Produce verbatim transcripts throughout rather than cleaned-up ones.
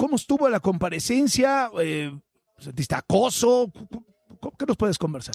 ¿Cómo estuvo la comparecencia? Eh, ¿Sentiste acoso? ¿Qué nos puedes conversar?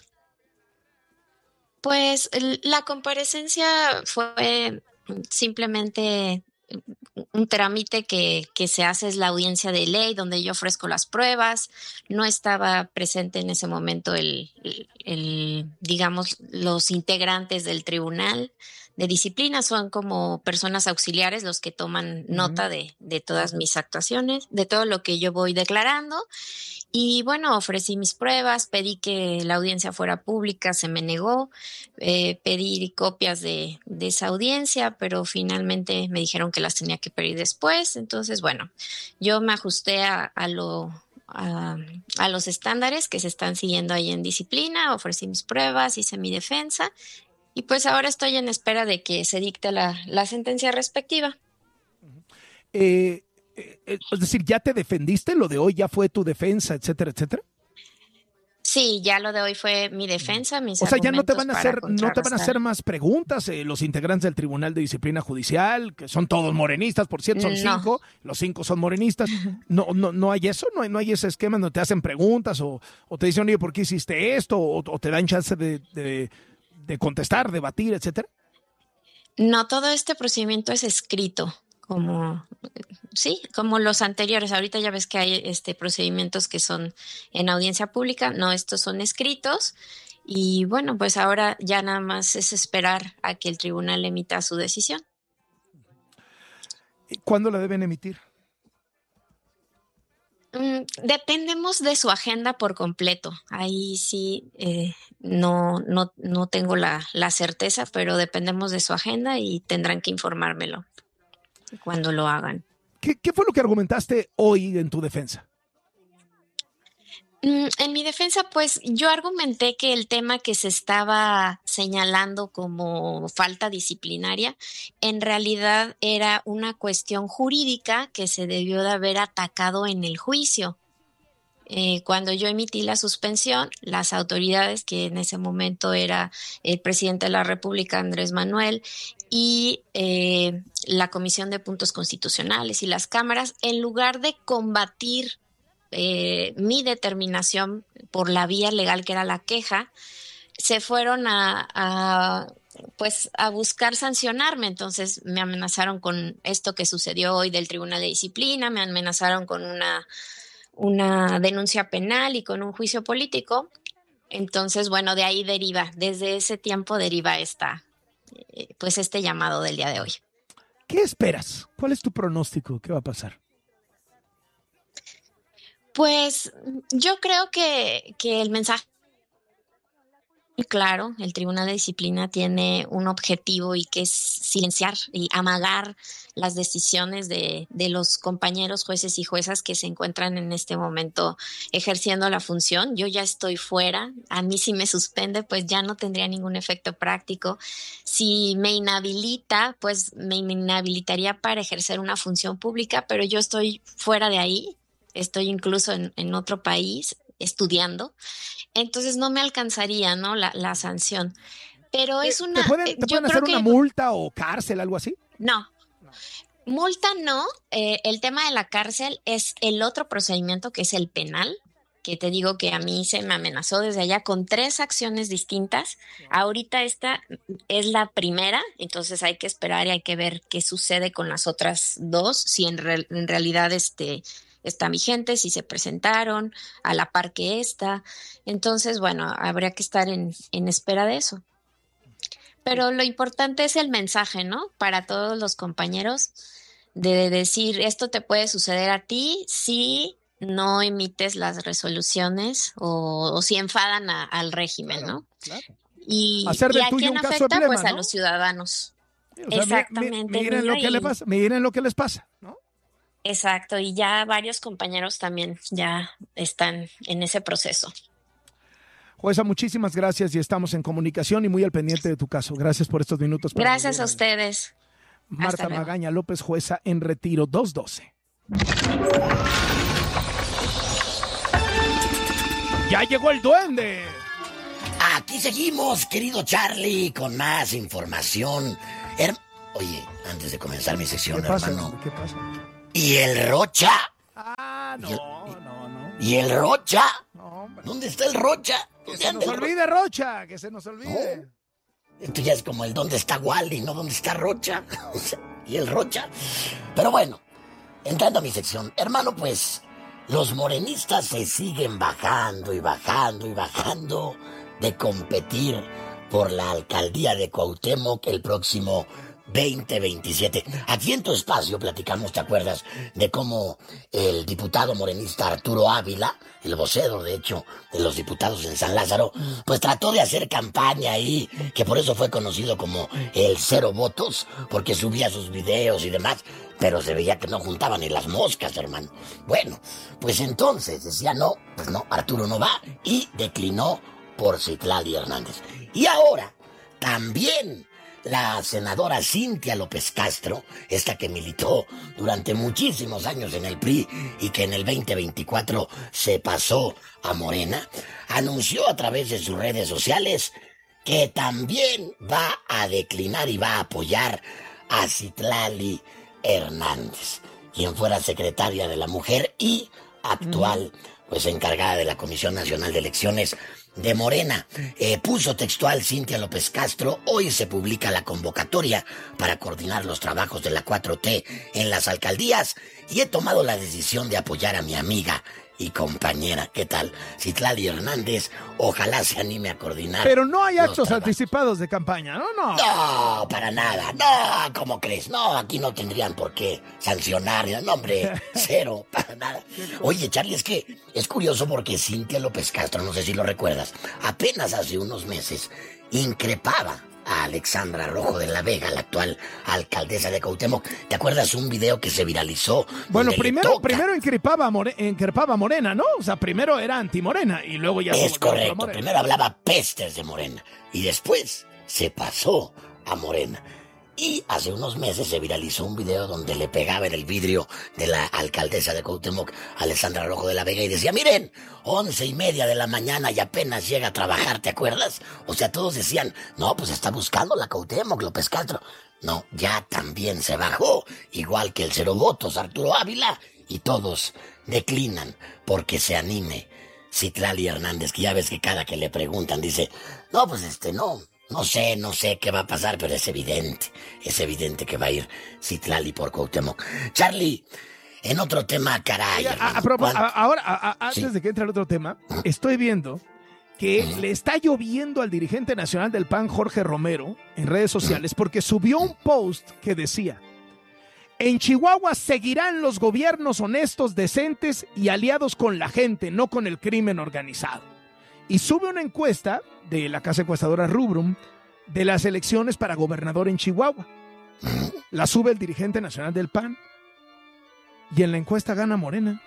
Pues la comparecencia fue simplemente un trámite que, que se hace, es la audiencia de ley, donde yo ofrezco las pruebas. No estaba presente en ese momento el, el, el digamos, los integrantes del tribunal de disciplina. Son como personas auxiliares los que toman nota uh-huh. de, de todas mis actuaciones, de todo lo que yo voy declarando. Y bueno, ofrecí mis pruebas, pedí que la audiencia fuera pública, se me negó, eh, pedí copias de, de esa audiencia, pero finalmente me dijeron que las tenía que pedir después. Entonces, bueno, yo me ajusté a, a, lo, a, a los estándares que se están siguiendo ahí en disciplina, ofrecí mis pruebas, hice mi defensa y pues ahora estoy en espera de que se dicte la, la sentencia respectiva. Eh... Es decir, ¿ya te defendiste? ¿Lo de hoy ya fue tu defensa, etcétera, etcétera? Sí, ya lo de hoy fue mi defensa, mis O sea, ya no te van a hacer, no te van a hacer más preguntas eh, los integrantes del Tribunal de Disciplina Judicial, que son todos morenistas, por cierto, son no. cinco, los cinco son morenistas. No, no, no hay eso, no hay, no hay ese esquema donde te hacen preguntas o, o te dicen, oye, ¿por qué hiciste esto? O, o te dan chance de, de, de contestar, debatir, etcétera. No, todo este procedimiento es escrito. Como, sí, como los anteriores. Ahorita ya ves que hay este procedimientos que son en audiencia pública. No, estos son escritos. Y bueno, pues ahora ya nada más es esperar a que el tribunal emita su decisión. ¿Cuándo la deben emitir? Mm, dependemos de su agenda por completo. Ahí sí eh, no, no, no tengo la, la certeza, pero dependemos de su agenda y tendrán que informármelo cuando lo hagan. ¿Qué, qué fue lo que argumentaste hoy en tu defensa? Mm, en mi defensa, pues yo argumenté que el tema que se estaba señalando como falta disciplinaria, en realidad era una cuestión jurídica que se debió de haber atacado en el juicio. Eh, cuando yo emití la suspensión, las autoridades, que en ese momento era el presidente de la República, Andrés Manuel, y eh, la Comisión de Puntos Constitucionales y las cámaras, en lugar de combatir eh, mi determinación por la vía legal que era la queja, se fueron a, a pues a buscar sancionarme. Entonces me amenazaron con esto que sucedió hoy del Tribunal de Disciplina, me amenazaron con una una denuncia penal y con un juicio político. Entonces, bueno, de ahí deriva, desde ese tiempo deriva esta, eh, pues este llamado del día de hoy. ¿Qué esperas? ¿Cuál es tu pronóstico? ¿Qué va a pasar? Pues yo creo que, que el mensaje muy claro. El Tribunal de Disciplina tiene un objetivo y que es silenciar y amagar las decisiones de, de los compañeros jueces y juezas que se encuentran en este momento ejerciendo la función. Yo ya estoy fuera. A mí si me suspende, pues ya no tendría ningún efecto práctico. Si me inhabilita, pues me inhabilitaría para ejercer una función pública, pero yo estoy fuera de ahí. Estoy incluso en, en otro país estudiando. Entonces no me alcanzaría, ¿no? La, la sanción. Pero es una... ¿Te pueden, te yo pueden hacer creo una que, multa o cárcel, algo así? No. no. Multa no. Eh, el tema de la cárcel es el otro procedimiento que es el penal, que te digo que a mí se me amenazó desde allá con tres acciones distintas. Ahorita esta es la primera, entonces hay que esperar y hay que ver qué sucede con las otras dos, si en, re, en realidad este... están vigentes, si se presentaron a la par que esta. Entonces, bueno, habría que estar en, en espera de eso. Pero lo importante es el mensaje, ¿no? Para todos los compañeros, de decir, esto te puede suceder a ti si no emites las resoluciones o, o si enfadan a, al régimen, claro, ¿no? Claro. Y, Hacer de ¿y a tuyo quién un caso afecta? emblema, Pues ¿no? a los ciudadanos. Sí, o sea, Exactamente. Mi, mi, miren, lo que y... le pasa, miren lo que les pasa, ¿no? Exacto, y ya varios compañeros también ya están en ese proceso. Jueza, muchísimas gracias y estamos en comunicación y muy al pendiente de tu caso. Gracias por estos minutos. Gracias a ustedes. Marta Magaña López, jueza en retiro, dos doce. ¡Ya llegó el duende! Aquí seguimos, querido Charlie, con más información. Her- Oye, antes de comenzar mi sección, ¿Qué pasa, hermano. ¿Qué pasa? ¿Y el Rocha? Ah, no, no, no. ¿Y el Rocha? No, ¿Dónde está el Rocha? Que se nos olvide, Rocha, que se nos olvide. No. Esto ya es como el ¿dónde está Wally? No, ¿dónde está Rocha? O sea, ¿y el Rocha? Pero bueno, entrando a mi sección, hermano, pues los morenistas se siguen bajando y bajando y bajando de competir por la alcaldía de Cuauhtémoc el próximo veinte veintisiete. Aquí en tu espacio platicamos, ¿te acuerdas? De cómo el diputado morenista Arturo Ávila, el vocero, de hecho, de los diputados en San Lázaro, pues trató de hacer campaña ahí, que por eso fue conocido como el Cero Votos, porque subía sus videos y demás, pero se veía que no juntaban ni las moscas, hermano. Bueno, pues entonces decía no, pues no, Arturo no va, y declinó por Citlali Hernández. Y ahora, también la senadora Cintia López Castro, esta que militó durante muchísimos años en el P R I y que en el veinte veinticuatro se pasó a Morena, anunció a través de sus redes sociales que también va a declinar y va a apoyar a Citlali Hernández, quien fuera secretaria de la Mujer y actual, pues encargada de la Comisión Nacional de Elecciones de Morena. Eh, puso textual Cintia López Castro: hoy se publica la convocatoria para coordinar los trabajos de la cuatro T en las alcaldías y he tomado la decisión de apoyar a mi amiga y compañera. ¿Qué tal? Citlali Hernández, ojalá se anime a coordinar. Pero no hay actos anticipados de campaña, ¿no? No, no, para nada. No, ¿cómo crees? No, aquí no tendrían por qué sancionar. No, hombre, cero, para nada. Oye, Charlie, es que es curioso porque Cintia López Castro, no sé si lo recuerdas, apenas hace unos meses increpaba a Alexandra Rojo de la Vega, la actual alcaldesa de Cuauhtémoc. ¿Te acuerdas un video que se viralizó? Bueno, primero, primero increpaba, More, increpaba a Morena, ¿no? O sea, primero era anti-Morena y luego ya... Es correcto, primero hablaba pestes de Morena y después se pasó a Morena. Y hace unos meses se viralizó un video donde le pegaba en el vidrio de la alcaldesa de Cuauhtémoc, Alexandra Rojo de la Vega, y decía: miren, once y media de la mañana y apenas llega a trabajar, ¿te acuerdas? O sea, todos decían, no, pues está buscando la Cuauhtémoc, López Castro. No, ya también se bajó, igual que el Cero Votos, Arturo Ávila, y todos declinan porque se anime Citlali Hernández, que ya ves que cada que le preguntan dice, no, pues este, no... No sé, no sé qué va a pasar, pero es evidente, es evidente que va a ir Citlali por Cuauhtémoc. Charlie, en otro tema, caray. Oye, a, a, a, ahora, a, a, antes sí. de que entre el otro tema, estoy viendo que uh-huh. le está lloviendo al dirigente nacional del P A N, Jorge Romero, en redes sociales, porque subió un post que decía: en Chihuahua seguirán los gobiernos honestos, decentes y aliados con la gente, no con el crimen organizado. Y sube una encuesta de la casa encuestadora Rubrum de las elecciones para gobernador en Chihuahua. La sube el dirigente nacional del P A N y en la encuesta gana Morena.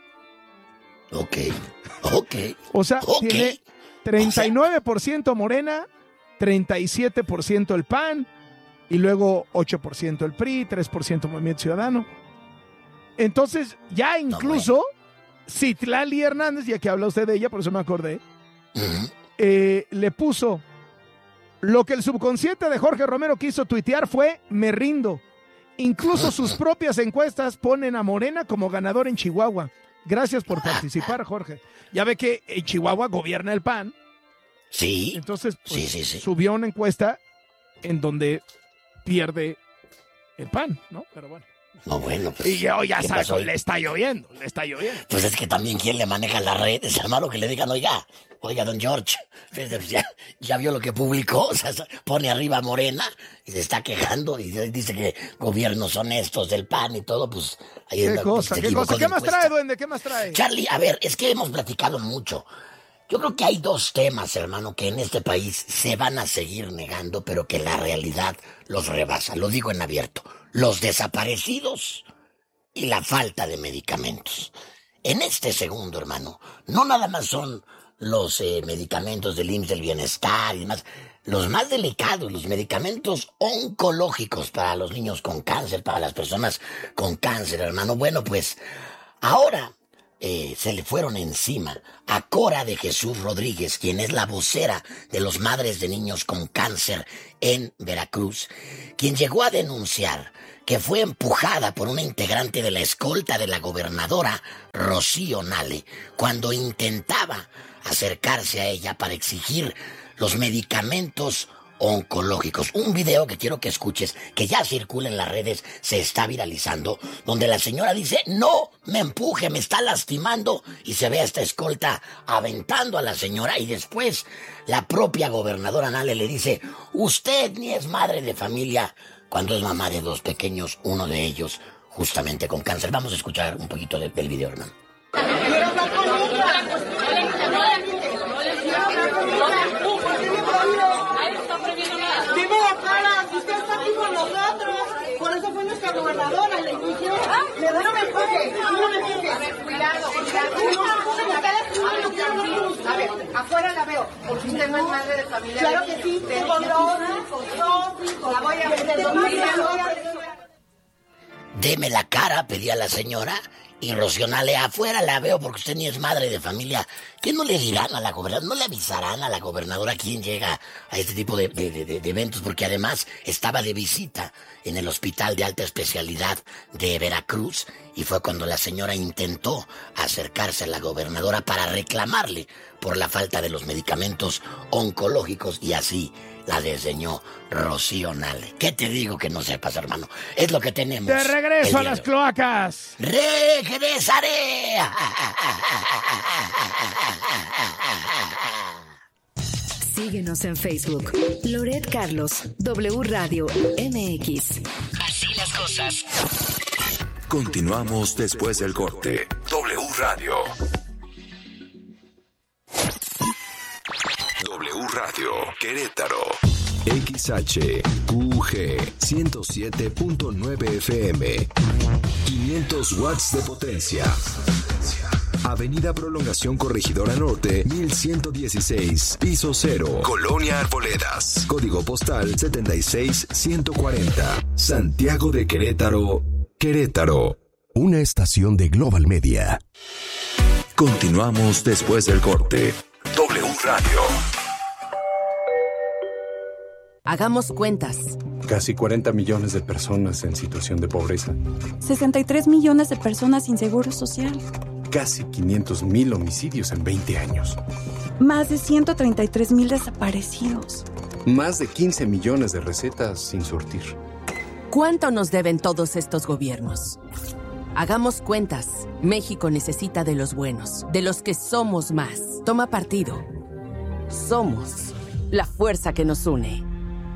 Ok, ok. O sea, okay. tiene treinta y nueve por ciento Morena, treinta y siete por ciento el P A N y luego ocho por ciento el P R I, tres por ciento Movimiento Ciudadano. Entonces, ya incluso no, bueno. Citlali Hernández, ya que habla usted de ella, por eso me acordé, Uh-huh. Eh, le puso: lo que el subconsciente de Jorge Romero quiso tuitear fue me rindo. Incluso sus propias encuestas ponen a Morena como ganador en Chihuahua. Gracias por participar, Jorge. Ya ve que en Chihuahua gobierna el P A N. Sí. Entonces pues, sí, sí, sí. subió una encuesta en donde pierde el P A N, ¿no? Pero bueno. No, bueno, pues... Y ya, ya sabes, le está lloviendo, le está lloviendo. Pues es que también quien le maneja las redes, hermano, que le digan, oiga, oiga, don George, ya, ya vio lo que publicó, o sea, pone arriba a Morena y se está quejando y dice que gobiernos honestos del P A N y todo, pues... Ahí ¿Qué cosa, qué cosa? ¿Qué más trae, duende? ¿Qué más trae? Charlie, a ver, es que hemos platicado mucho. Yo creo que hay dos temas, hermano, que en este país se van a seguir negando, pero que la realidad los rebasa. Lo digo en abierto. Los desaparecidos y la falta de medicamentos. En este segundo, hermano, no nada más son los eh, medicamentos del I M S S del bienestar y demás. Los más delicados, los medicamentos oncológicos para los niños con cáncer, para las personas con cáncer, hermano. Bueno, pues ahora eh, se le fueron encima a Cora de Jesús Rodríguez, quien es la vocera de los Madres de Niños con Cáncer en Veracruz, quien llegó a denunciar que fue empujada por una integrante de la escolta de la gobernadora Rocío Nale cuando intentaba acercarse a ella para exigir los medicamentos oncológicos. Un video que quiero que escuches, que ya circula en las redes, se está viralizando, donde la señora dice, no me empuje, me está lastimando, y se ve a esta escolta aventando a la señora, y después la propia gobernadora Nale le dice, usted ni es madre de familia, cuando es mamá de dos pequeños, uno de ellos justamente con cáncer. Vamos a escuchar un poquito de, del video, hermano. Quiero hablar con ella. Dime la cara, si usted está aquí con nosotros. Por eso fue nuestra gobernadora, le dije, le doy un empuje, un empuje. Cuidado, cuidado. A ver, afuera la veo, porque usted no es madre de familia. Claro que sí, tengo dos hijos, dos hijos. La voy a ver. Deme la cara, pedía la señora, y Rocío Nale, afuera la veo porque usted ni es madre de familia. ¿Qué no le dirán a la gobernadora? ¿No le avisarán a la gobernadora quién llega a este tipo de, de, de, de eventos? Porque además estaba de visita en el Hospital de Alta Especialidad de Veracruz, y fue cuando la señora intentó acercarse a la gobernadora para reclamarle por la falta de los medicamentos oncológicos, y así la desdeñó Rocío Nale. ¿Qué te digo que no sepas, hermano? Es lo que tenemos. De regreso a las cloacas. ¡Regresaré! Síguenos en Facebook. Loret Carlos, W Radio M X. Así las cosas. Continuamos después del corte. W Radio. W Radio Querétaro. X H Q G ciento siete punto nueve F M. quinientos watts de potencia. Avenida Prolongación Corregidora Norte, mil ciento dieciséis, piso cero, Colonia Arboledas. Código postal setenta y seis ciento cuarenta. Santiago de Querétaro, Querétaro. Una estación de Global Media. Continuamos después del corte. W Radio. Hagamos cuentas. Casi cuarenta millones de personas en situación de pobreza. sesenta y tres millones de personas sin seguro social. Casi quinientos mil homicidios en veinte años. Más de ciento treinta y tres mil desaparecidos. Más de quince millones de recetas sin surtir. ¿Cuánto nos deben todos estos gobiernos? Hagamos cuentas. México necesita de los buenos, de los que somos más. Toma partido. Somos la fuerza que nos une.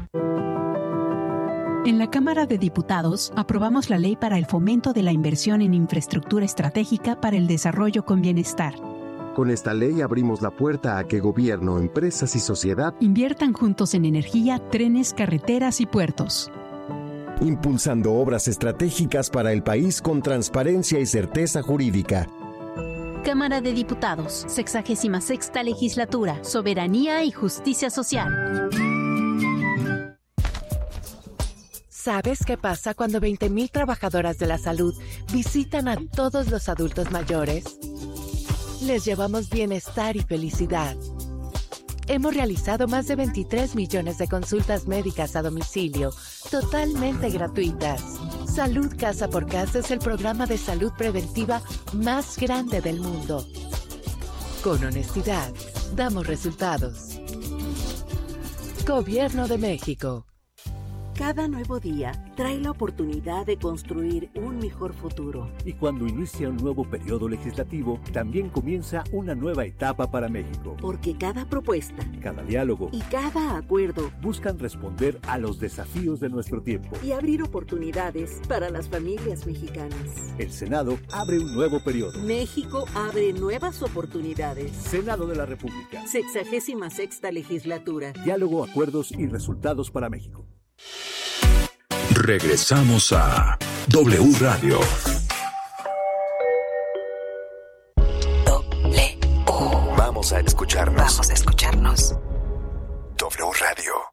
En la Cámara de Diputados aprobamos la Ley para el Fomento de la Inversión en Infraestructura Estratégica para el Desarrollo con Bienestar. Con esta ley abrimos la puerta a que gobierno, empresas y sociedad inviertan juntos en energía, trenes, carreteras y puertos. Impulsando obras estratégicas para el país con transparencia y certeza jurídica. Cámara de Diputados, sexagésima sexta Legislatura, Soberanía y Justicia Social. ¿Sabes qué pasa cuando veinte mil trabajadoras de la salud visitan a todos los adultos mayores? Les llevamos bienestar y felicidad. Hemos realizado más de veintitrés millones de consultas médicas a domicilio, totalmente gratuitas. Salud Casa por Casa es el programa de salud preventiva más grande del mundo. Con honestidad, damos resultados. Gobierno de México. Cada nuevo día trae la oportunidad de construir un mejor futuro. Y cuando inicia un nuevo periodo legislativo, también comienza una nueva etapa para México. Porque cada propuesta, cada diálogo y cada acuerdo buscan responder a los desafíos de nuestro tiempo y abrir oportunidades para las familias mexicanas. El Senado abre un nuevo periodo. México abre nuevas oportunidades. Senado de la República. Sexagésima sexta Legislatura. Diálogo, acuerdos y resultados para México. Regresamos a W Radio. W. Vamos a escucharnos. Vamos a escucharnos. W Radio.